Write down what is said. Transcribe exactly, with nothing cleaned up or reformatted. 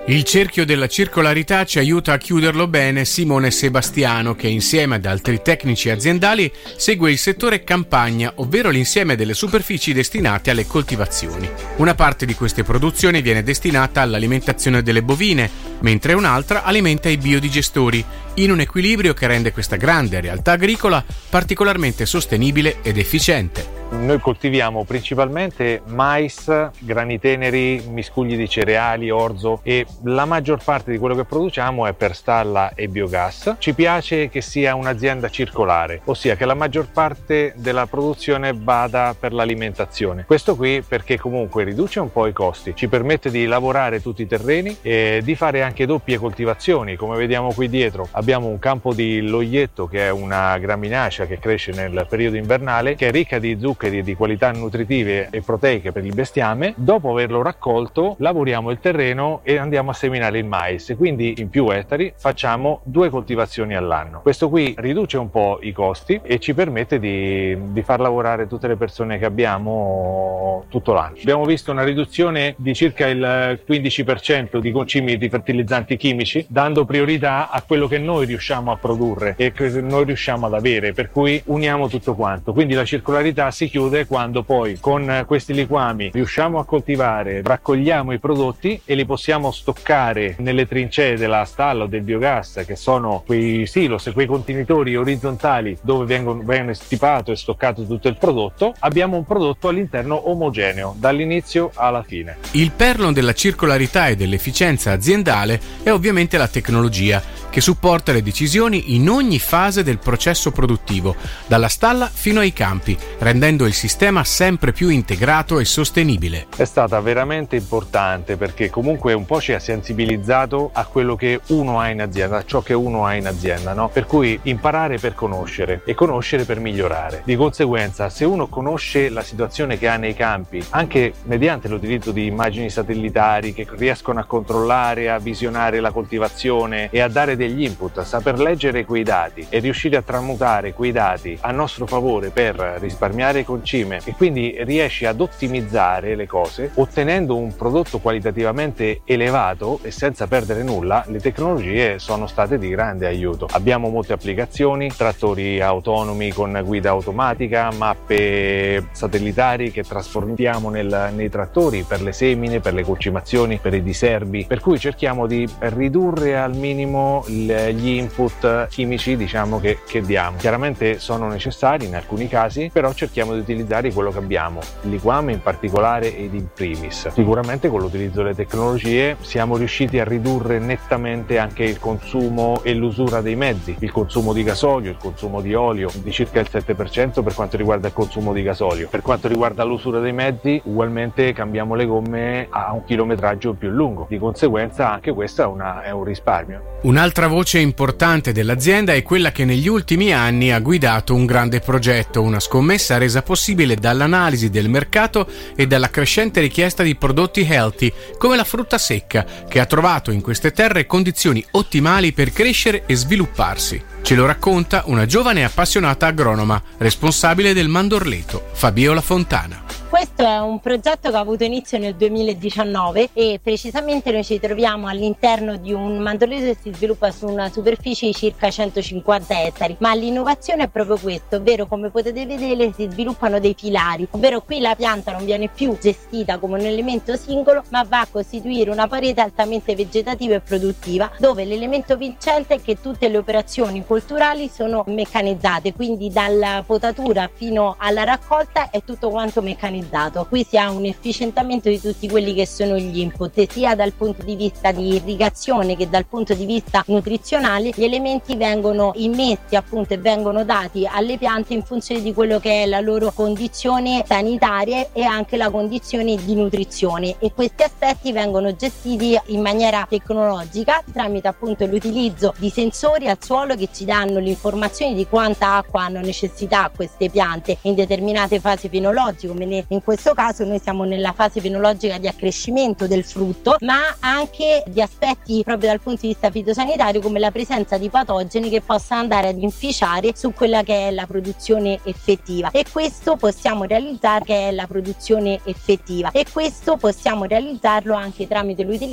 Il cerchio della circolarità ci aiuta a chiuderlo bene Simone Sebastiano, che insieme ad altri tecnici aziendali segue il settore campagna, ovvero l'insieme delle superfici destinate alle coltivazioni. Una parte di queste produzioni viene destinata all'alimentazione delle bovine, mentre un'altra alimenta i biodigestori, in un equilibrio che rende questa grande realtà agricola particolarmente sostenibile ed efficiente. Noi coltiviamo principalmente mais, grani teneri, miscugli di cereali, orzo, e la maggior parte di quello che produciamo è per stalla e biogas. Ci piace che sia un'azienda circolare, ossia che la maggior parte della produzione vada per l'alimentazione. Questo qui perché comunque riduce un po' i costi, ci permette di lavorare tutti i terreni e di fare anche doppie coltivazioni. Come vediamo qui dietro abbiamo un campo di loietto, che è una graminacea che cresce nel periodo invernale, che è ricca di zuccheri di qualità nutritive e proteiche per il bestiame. Dopo averlo raccolto lavoriamo il terreno e andiamo a seminare il mais, quindi in più ettari facciamo due coltivazioni all'anno. Questo qui riduce un po' i costi e ci permette di, di far lavorare tutte le persone che abbiamo tutto l'anno. Abbiamo visto una riduzione di circa il quindici per cento di concimi di fertilizzanti chimici, dando priorità a quello che noi riusciamo a produrre e che noi riusciamo ad avere, per cui uniamo tutto quanto. Quindi la circolarità si chiude quando poi con questi liquami riusciamo a coltivare, raccogliamo i prodotti e li possiamo stoccare nelle trincee della stalla o del biogas, che sono quei silos, quei contenitori orizzontali dove vengono, viene stipato e stoccato tutto il prodotto. Abbiamo un prodotto all'interno omogeneo dall'inizio alla fine. Il perno della circolarità e dell'efficienza aziendale è ovviamente la tecnologia, che supporta le decisioni in ogni fase del processo produttivo, dalla stalla fino ai campi, rendendo il sistema sempre più integrato e sostenibile. È stata veramente importante perché comunque un po' ci ha sensibilizzato a quello che uno ha in azienda, a ciò che uno ha in azienda, no? Per cui imparare per conoscere e conoscere per migliorare. Di conseguenza, se uno conosce la situazione che ha nei campi, anche mediante l'utilizzo di immagini satellitari che riescono a controllare, a visionare la coltivazione e a dare degli input, a saper leggere quei dati e riuscire a tramutare quei dati a nostro favore per risparmiare concime, e quindi riesci ad ottimizzare le cose ottenendo un prodotto qualitativamente elevato e senza perdere nulla, le tecnologie sono state di grande aiuto. Abbiamo molte applicazioni, trattori autonomi con guida automatica, mappe satellitari che trasformiamo nel, nei trattori per le semine, per le concimazioni, per i diserbi, per cui cerchiamo di ridurre al minimo gli input chimici, diciamo, che, che diamo. Chiaramente sono necessari in alcuni casi, però cerchiamo di utilizzare quello che abbiamo, il liquame in particolare ed in primis. Sicuramente con l'utilizzo delle tecnologie siamo riusciti a ridurre nettamente anche il consumo e l'usura dei mezzi, il consumo di gasolio, il consumo di olio di circa il sette per cento per quanto riguarda il consumo di gasolio. Per quanto riguarda l'usura dei mezzi, ugualmente cambiamo le gomme a un chilometraggio più lungo, di conseguenza anche questo è, una, è un risparmio. Un'altra voce importante dell'azienda è quella che negli ultimi anni ha guidato un grande progetto, una scommessa resa possibile dall'analisi del mercato e dalla crescente richiesta di prodotti healthy, come la frutta secca, che ha trovato in queste terre condizioni ottimali per crescere e svilupparsi. Ce lo racconta una giovane appassionata agronoma, responsabile del mandorleto, Fabiola Fontana. Questo è un progetto che ha avuto inizio nel duemiladiciannove e precisamente noi ci troviamo all'interno di un mandorleto che si sviluppa su una superficie di circa centocinquanta ettari, ma l'innovazione è proprio questo, ovvero come potete vedere si sviluppano dei filari, ovvero qui la pianta non viene più gestita come un elemento singolo, ma va a costituire una parete altamente vegetativa e produttiva, dove l'elemento vincente è che tutte le operazioni culturali sono meccanizzate, quindi dalla potatura fino alla raccolta è tutto quanto meccanizzato. Qui si ha un efficientamento di tutti quelli che sono gli input, sia dal punto di vista di irrigazione che dal punto di vista nutrizionale. Gli elementi vengono immessi appunto e vengono dati alle piante in funzione di quello che è la loro condizione sanitaria e anche la condizione di nutrizione, e questi aspetti vengono gestiti in maniera tecnologica tramite appunto l'utilizzo di sensori al suolo che ci danno l'informazione di quanta acqua hanno necessità queste piante in determinate fasi fenologiche, come in questo caso noi siamo nella fase fenologica di accrescimento del frutto, ma anche di aspetti proprio dal punto di vista fitosanitario come la presenza di patogeni che possano andare ad inficiare su quella che è la produzione effettiva, e questo possiamo realizzare che è la produzione effettiva e questo possiamo realizzarlo anche tramite l'utilizzo